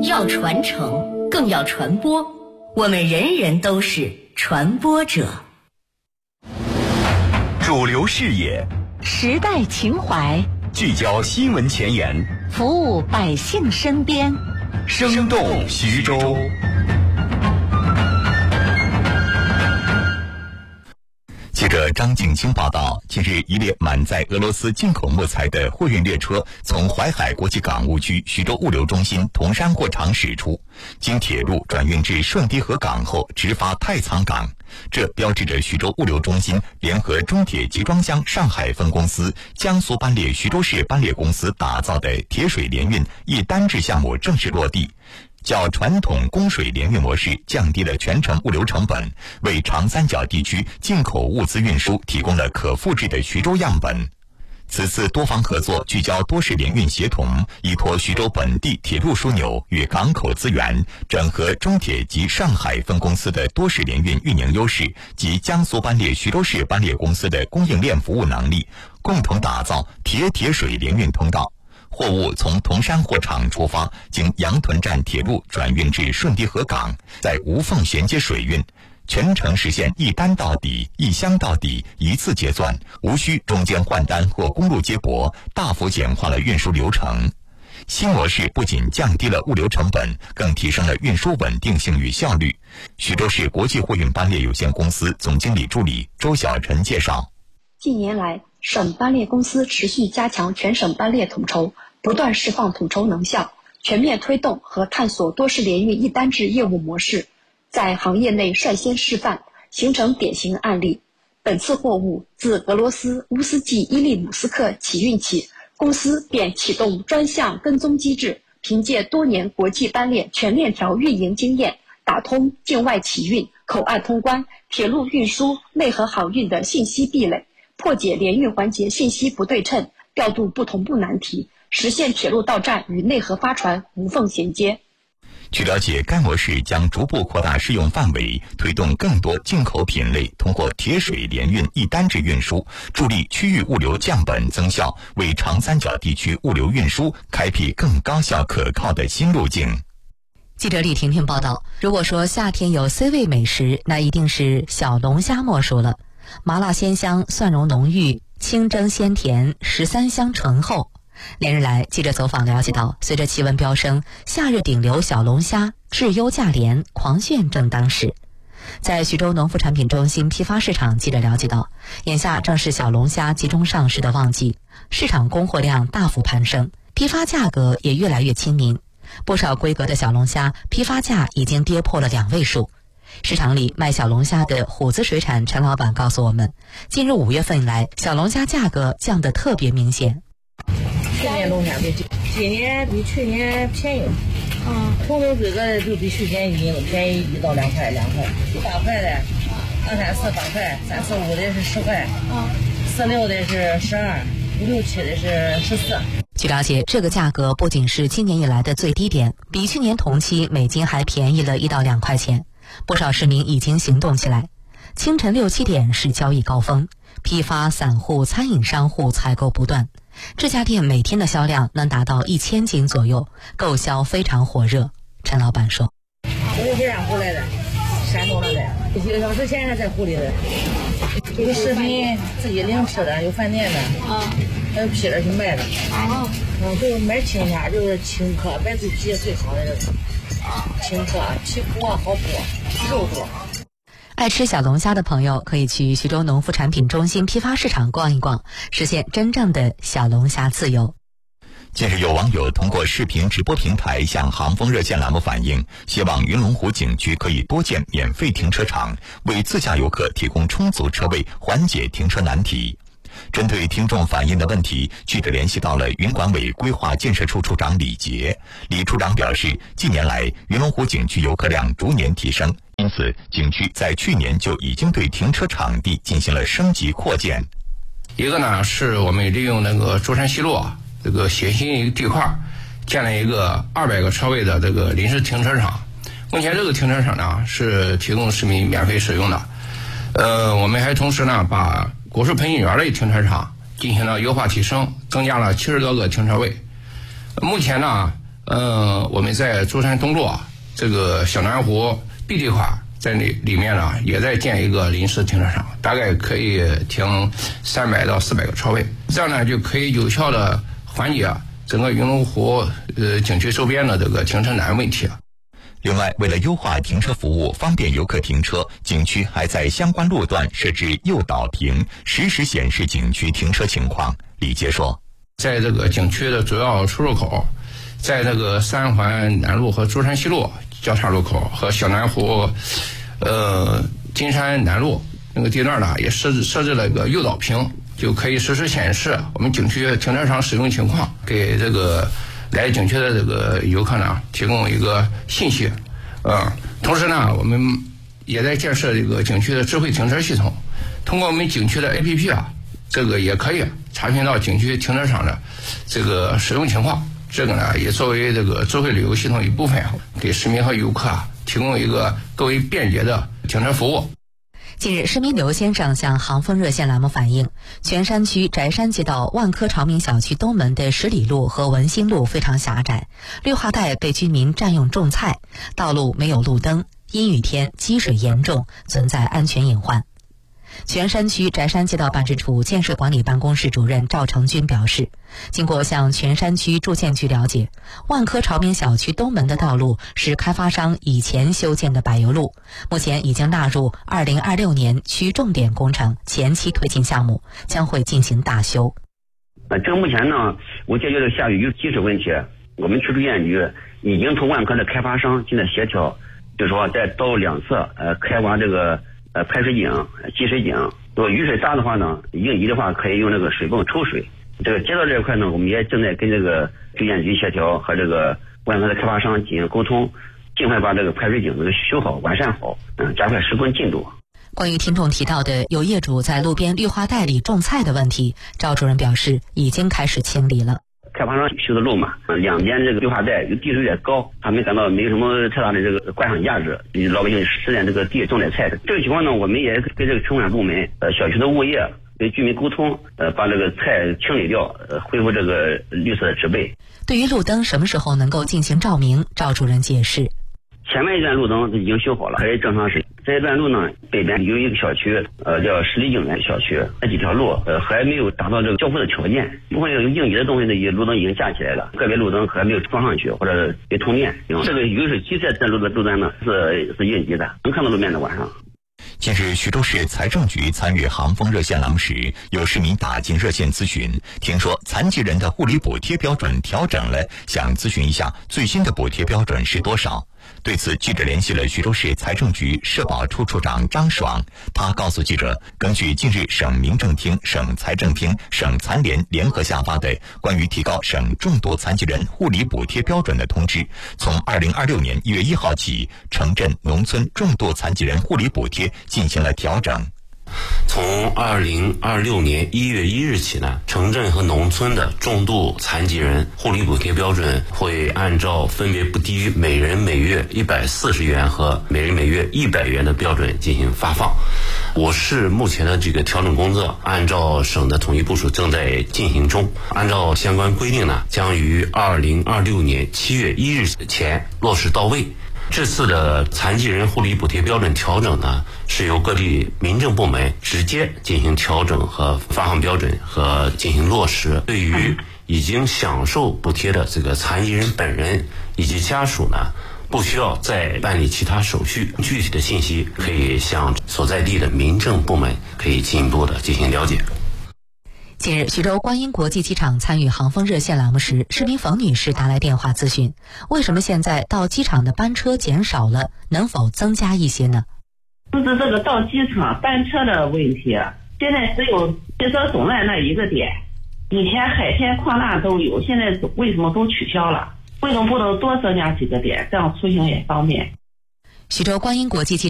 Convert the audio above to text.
要传承，更要传播。我们人人都是传播者。 主流视野， 时代情怀， 聚焦新闻前沿， 服务百姓身边。 生动徐州。记者张景清报道，近日一列满载俄罗斯进口木材的货运列车从淮海国际港务区徐州物流中心铜山货场驶出，经铁路转运至顺堤河港后直发太仓港。这标志着徐州物流中心联合中铁集装箱上海分公司、江苏班列徐州市班列公司打造的铁水联运一单制项目正式落地。较传统供水联运模式降低了全程物流成本，为长三角地区进口物资运输提供了可复制的徐州样本。此次多方合作聚焦多式联运协同，依托徐州本地铁路枢纽与港口资源，整合中铁及上海分公司的多式联运运营优势及江苏班列徐州市班列公司的供应链服务能力，共同打造铁水联运通道。货物从铜山货场出发，经杨屯站铁路转运至顺堤河港，再无缝衔接水运，全程实现一单到底、一箱到底、一次结算，无需中间换单或公路接驳，大幅简化了运输流程。新模式不仅降低了物流成本，更提升了运输稳定性与效率。徐州市国际货运班列有限公司总经理助理周小晨介绍， 近年来，省班列公司持续加强全省班列统筹，不断释放统筹能效，全面推动和探索多式联运一单制业务模式，在行业内率先示范，形成典型案例。本次货物自俄罗斯乌斯季伊利姆斯克起运起，公司便启动专项跟踪机制，凭借多年国际班列全链条运营经验，打通境外起运、口岸通关、铁路运输、内河航运的信息壁垒，破解联运环节信息不对称、调度不同步难题，实现铁路到站与内河发船无缝衔接。 据了解，该模式将逐步扩大适用范围，推动更多进口品类通过铁水联运一单制运输，助力区域物流降本增效，为长三角地区物流运输开辟更高效可靠的新路径。 记者李婷婷报道，如果说夏天有 C 位美食，那一定是小龙虾莫属了。麻辣鲜香，蒜蓉浓郁，清蒸鲜甜，13香醇厚。连日来，记者走访了解到，随着气温飙升，夏日顶流小龙虾质优价廉，狂炫正当时。在徐州农副产品中心批发市场，记者了解到，眼下正是小龙虾集中上市的旺季，市场供货量大幅攀升，批发价格也越来越亲民。不少规格的小龙虾批发价已经跌破了2位数。市场里卖小龙虾的虎子水产陈老板告诉我们，进入5月份以来，小龙虾价格降得特别明显。 去年龙虾比今年比去年便宜，同等规格的就比去年便宜1到2块，2块，8块的，234 8块，345的是10块，46的是12，567的是14。 据了解，这个价格不仅是今年以来的最低点，比去年同期每斤还便宜了1到2块钱。不少市民已经行动起来。清晨6、7点是交易高峰，批发、散户、餐饮商户采购不断。这家店每天的销量能达到1000斤左右，购销非常火热。陈老板说：“ 我是北上过来的，山东那边，1个小时前还在湖里的。有食品自己零吃的，有饭店的，还有批着去卖的。就是买青虾，就是青壳，买最皮最好的青壳，皮薄好剥，肉多。” 爱吃小龙虾的朋友可以去徐州农副产品中心批发市场逛一逛，实现真正的小龙虾自由。 近日有网友通过视频直播平台向航风热线栏目反映，希望云龙湖景区可以多建免费停车场，为自驾游客提供充足车位，缓解停车难题。针对听众反映的问题，记者联系到了云管委规划建设处处长李杰。李处长表示，近年来云龙湖景区游客量逐年提升，因此景区在去年就已经对停车场地进行了升级扩建。 一个呢，是我们利用那个舟山西路这个新一个地块，建了一个200个车位的这个临时停车场。目前这个停车场呢是提供市民免费使用的。我们还同时呢把果树喷气园的停车场进行了优化提升，增加了70多个停车位。目前呢， 我们在舟山东路这个小南湖 B 地块在里面呢，也在建一个临时停车场，大概可以停300到400个车位，这样呢就可以有效的缓解整个云龙湖景区周边的这个停车难问题。 另外，为了优化停车服务，方便游客停车，景区还在相关路段设置诱导亭，实时显示景区停车情况。李杰说， 在这个景区的主要出入口，在这个三环南路和舟山西路交叉路口和小南湖金山南路那个地段呢，也设置了一个诱导屏，就可以实时显示我们景区停车场使用情况，给这个来景区的这个游客呢提供一个信息。同时呢，我们也在建设这个景区的智慧停车系统，通过我们景区的 APP 这个也可以查询到景区停车场的这个使用情况。这个呢，也作为这个智慧旅游系统一部分，给市民和游客提供一个更为便捷的停车服务。 近日，市民刘先生向航风热线栏目反映，全山区翟山街道万科朝明小区东门的十里路和文心路非常狭窄，绿化带被居民占用种菜，道路没有路灯，阴雨天积水严重，存在安全隐患。全山区翟山街道办事处建设管理办公室主任赵成军表示，经过向全山区住建局了解，万科朝明小区东门的道路是开发商以前修建的柏油路，目前已经纳入2026年区重点工程前期推进项目，将会进行大修。 这个目前呢，我解决了下雨有积水问题，我们区住建局已经同万科的开发商现在协调，就是说在道路两侧开挖这个排水井、集水井，如果雨水大的话呢，应急的话可以用这个水泵抽水。这个街道这一块呢，我们也正在跟这个住建局协调，和这个万科的开发商进行沟通，尽快把这个排水井这个修好、完善好，加快施工进度。 关于听众提到的有业主在路边绿化带里种菜的问题，赵主任表示已经开始清理了。 开发商修的路嘛，两边这个绿化带有地势也高，他们感到没有什么太大的这个观赏价值，老百姓实践这个地种点菜。这个情况呢，我们也跟这个城管部门、小区的物业跟居民沟通，把这个菜清理掉，恢复这个绿色的植被。 对于路灯什么时候能够进行照明，赵主任解释， 前面一段路灯已经修好了，可以正常使用。这一段路呢，北边有一个小区，叫十里景园小区，那几条路还没有达到这个交付的条件，部分有应急的东西的路灯已经架起来了，个别路灯还没有装上去或者没通电。这个雨水积在路灯呢是应急的，能看到路面的晚上。 近日，徐州市财政局参与航风热线栏目时，有市民打进热线咨询，听说残疾人的护理补贴标准调整了，想咨询一下最新的补贴标准是多少。对此，记者联系了徐州市财政局社保处处长张爽，他告诉记者，根据近日省民政厅、省财政厅、省残联联合下发的关于提高省重度残疾人护理补贴标准的通知，从2026年1月1号起，城镇、农村重度残疾人护理补贴进行了调整。 从2026年1月1日起呢，城镇和农村的重度残疾人护理补贴标准会按照分别不低于每人每月140元和每人每月100元的标准进行发放。我市目前的这个调整工作按照省的统一部署正在进行中，按照相关规定呢，将于2026年7月1日前落实到位。这次的残疾人护理补贴标准调整呢，是由各地民政部门直接进行调整和发放标准和进行落实。对于已经享受补贴的这个残疾人本人以及家属呢，不需要再办理其他手续，具体的信息可以向所在地的民政部门可以进一步的进行了解。 近日，徐州观音国际机场参与航风热线栏目时，市民冯女士打来电话咨询，为什么现在到机场的班车减少了，能否增加一些呢？ 就是这个到机场班车的问题，现在只有汽车总站那一个点，以前海天、矿难都有，现在为什么都取消了？为什么不能多增加几个点，这样出行也方便？ 徐州观音国际机